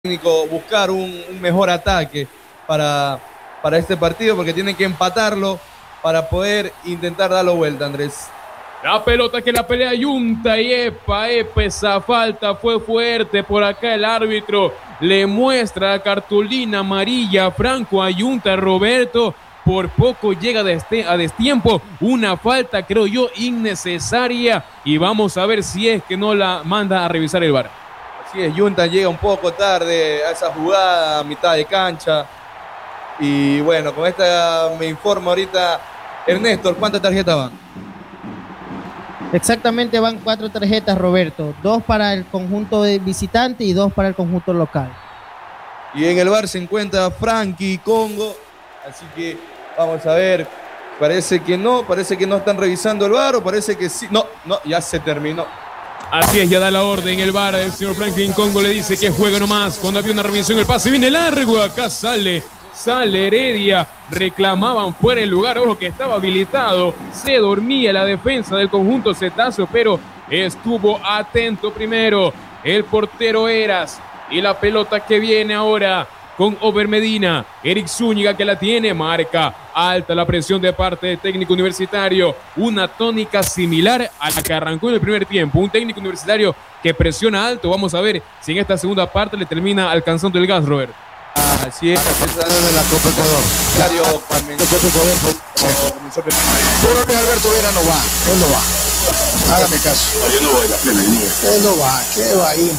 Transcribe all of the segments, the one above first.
técnico buscar un mejor ataque para este partido, porque tienen que empatarlo para poder intentar darlo vuelta, Andrés. La pelota que la pelea Junta y esa falta fue fuerte. Por acá el árbitro le muestra la cartulina amarilla a Franco Ayunta. Roberto por poco llega a destiempo. Una falta, creo yo, innecesaria. Y vamos a ver si es que no la manda a revisar el VAR. Así es, Junta llega un poco tarde a esa jugada a mitad de cancha. Y bueno, con esta me informa ahorita Ernesto, ¿cuántas tarjetas van? Exactamente, van 4 tarjetas, Roberto. 2 para el conjunto de visitante y 2 para el conjunto local. Y en el VAR se encuentra Frankie Congo. Así que vamos a ver. Parece que no están revisando el VAR, o parece que sí. No, ya se terminó. Así es, ya da la orden el VAR. El señor Franklin Congo le dice que juega nomás. Cuando había una revisión, el pase viene largo. Acá sale Heredia. Reclamaban fuera el lugar. Ojo que estaba habilitado. Se dormía la defensa del conjunto Cetazo, pero estuvo atento primero el portero Eras. Y la pelota que viene ahora con Over Medina. Eric Zúñiga que la tiene, marca alta la presión de parte del técnico universitario. Una tónica similar a la que arrancó en el primer tiempo. Un técnico universitario que presiona alto. Vamos a ver si en esta segunda parte le termina alcanzando el gas, Robert. Así es, esa es la Copa Ecuador. Claro, Pero que Alberto Vera no va, él no va. Hágame caso. Yo no voy a la plena línea. Él no va, ¿qué va ahí?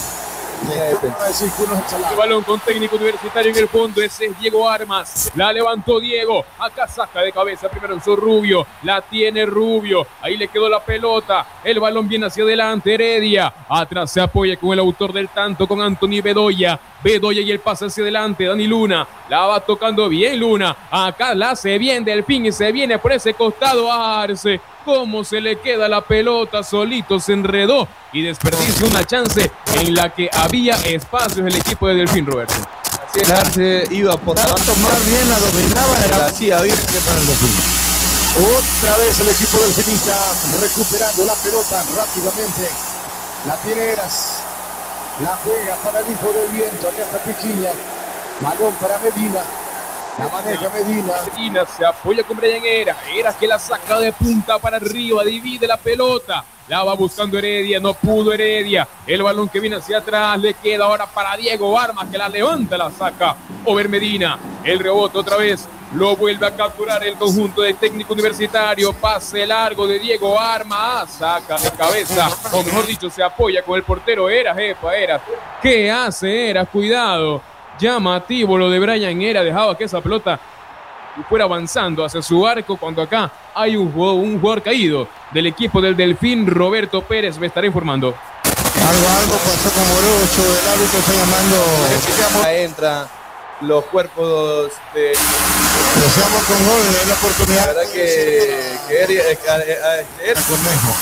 El balón con técnico universitario en el fondo. Ese es Diego Armas. La levantó Diego. Acá saca de cabeza primero en su Rubio. La tiene Rubio. Ahí le quedó la pelota. El balón viene hacia adelante. Heredia. Atrás se apoya con el autor del tanto, con Anthony Bedoya. Y el pase hacia adelante. Dani Luna. La va tocando bien Luna. Acá la hace bien Delfín y se viene por ese costado Arce. Cómo se le queda la pelota, solito se enredó y desperdició una chance en la que había espacios el equipo de Delfín, Roberto. Así es, Arce iba por tanto más bien la dominaba, era así abierta para el Delfín. Otra vez el equipo delfinista recuperando la pelota rápidamente. La tiene Eras, la juega para el hijo del viento, acá está Piquiña, balón para Medina. La maneja Medina. Medina se apoya con Brian Eras que la saca de punta para arriba, divide la pelota. La va buscando Heredia, no pudo Heredia. El balón que viene hacia atrás le queda ahora para Diego Armas, que la levanta, la saca Over Medina. El rebote otra vez, lo vuelve a capturar el conjunto de técnico universitario. Pase largo de Diego Armas, saca de cabeza, o mejor dicho, se apoya con el portero Eras. ¿Qué hace Eras? Cuidado. Llamativo lo de Brian Eras, dejaba que esa pelota fuera avanzando hacia su arco cuando acá hay un jugador caído del equipo del Delfín. Roberto Pérez me estará informando. Algo pasó con Morocho, el árbitro está llamando. Entran los cuerpos de... Empezamos con gol, es la oportunidad. La verdad que Cornejo.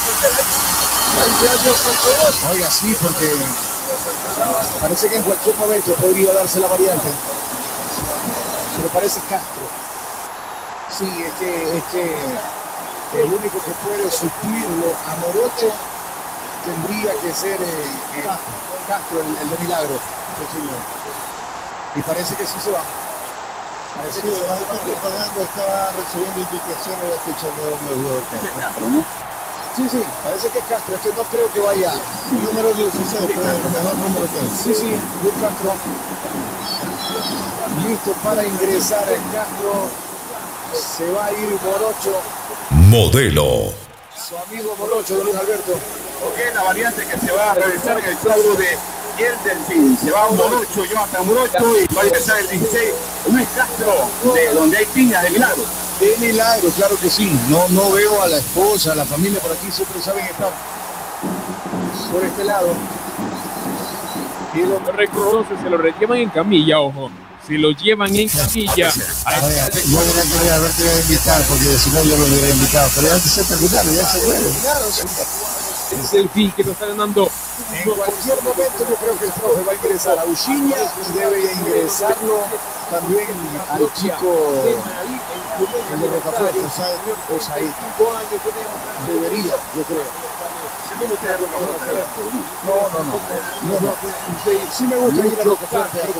Oiga, sí, porque parece que en cualquier momento podría darse la variante. Pero parece Castro. Sí, es que el único que puede suplirlo a Morocho tendría que ser Castro, el de Milagro. Y parece que sí se va. Parece que se va. Estaba recibiendo indicaciones de ficha de Sí, parece que es Castro, es que no creo que vaya. Número 16, pero el mejor número que es. Sí, Luis Castro. Listo para ingresar el Castro. Se va a ir Morocho. Modelo. Su amigo Morocho, de Luis Alberto. Ok, la variante que se va a realizar en el cuadro de el Delfín. Se va Morocho, Jonathan Morocho, y va a ingresar el 16, Luis Castro, de donde hay piñas de Milagro. De Milagro, claro que sí. No veo a la esposa, a la familia por aquí, siempre saben estar por este lado. Y lo reconoce, se lo llevan en camilla, ojo. Si lo llevan en camilla. Yo quería haberte invitado, porque si no yo lo hubiera invitado. Pero ya se terminaron, ya se fueron. Es el fin que nos está ganando. En cualquier momento yo creo que el profe va a ingresar a Uchiña y debe ingresarlo también al chico el de Rocafuerte, Osaí. Debería, yo creo. No. Sí me gusta ir a Rocafuerte.